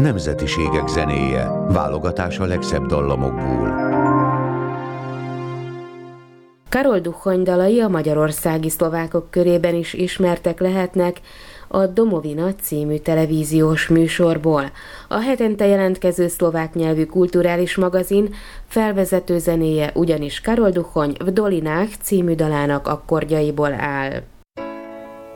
Nemzetiségek zenéje, válogatás a legszebb dallamokból. Karol Duchoň dalai a magyarországi szlovákok körében is ismertek lehetnek a Domovina című televíziós műsorból. A hetente jelentkező szlovák nyelvű kulturális magazin felvezető zenéje ugyanis Karol Duchoň V dolinách című dalának akkordjaiból áll.